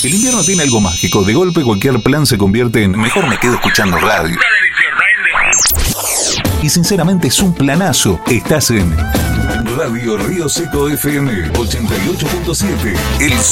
El invierno tiene algo mágico. De golpe cualquier plan se convierte en mejor me quedo escuchando radio. Y sinceramente es un planazo. Estás en Radio Río Seco FM 88.7. El